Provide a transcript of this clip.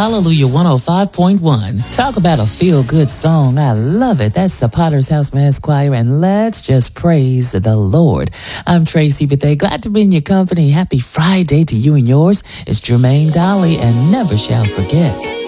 Hallelujah 105.1. Talk about a feel-good song. I love it. That's the Potter's House Mass Choir, and let's just praise the Lord. I'm Tracy Bethea. Glad to be in your company. Happy Friday to you and yours. It's Jermaine Dolly, and never shall forget.